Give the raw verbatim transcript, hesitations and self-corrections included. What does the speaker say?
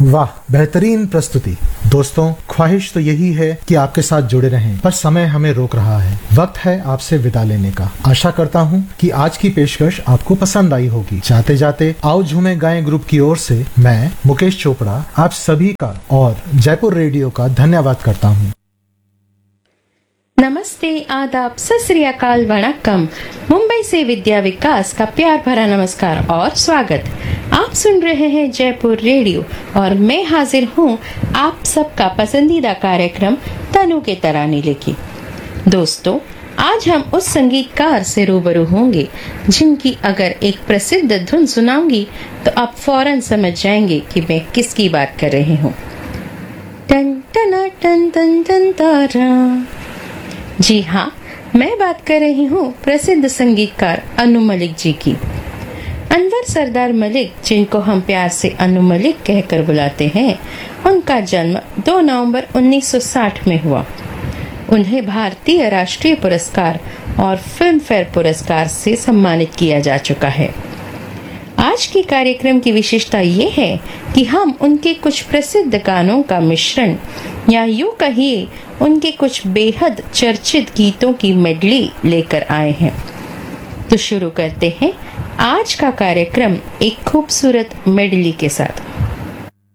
वाह, बेहतरीन प्रस्तुति। दोस्तों, ख्वाहिश तो यही है कि आपके साथ जुड़े रहें, पर समय हमें रोक रहा है। वक्त है आपसे विदा लेने का। आशा करता हूँ कि आज की पेशकश आपको पसंद आई होगी। जाते जाते आओ झूमे गाएं ग्रुप की ओर से मैं मुकेश चोपड़ा आप सभी का और जयपुर रेडियो का धन्यवाद करता हूँ। नमस्ते, आदाब, सत श्री अकाल, वणक्कम। मुंबई से विद्या विकास का प्यार भरा नमस्कार और स्वागत। आप सुन रहे हैं जयपुर रेडियो और मैं हाजिर हूँ आप सबका पसंदीदा कार्यक्रम तनु के तराने लेके। दोस्तों, आज हम उस संगीतकार से रूबरू होंगे जिनकी अगर एक प्रसिद्ध धुन सुनाऊंगी तो आप फौरन समझ जाएंगे कि मैं किसकी बात कर रही हूँ। टन टना टन टन टन तारा। जी हाँ, मैं बात कर रही हूँ प्रसिद्ध संगीतकार अनु मलिक जी की। अनवर सरदार मलिक, जिनको हम प्यार से अनु मलिक कहकर बुलाते हैं, उनका जन्म दो नवंबर उन्नीस सौ साठ में हुआ। उन्हें भारतीय राष्ट्रीय पुरस्कार और फिल्म फेयर पुरस्कार से सम्मानित किया जा चुका है। आज के कार्यक्रम की विशेषता ये है कि हम उनके कुछ प्रसिद्ध गानों का मिश्रण या यूं कहिए उनके कुछ बेहद चर्चित गीतों की मेडली लेकर आए हैं। तो शुरू करते हैं आज का कार्यक्रम एक खूबसूरत मेडली के साथ।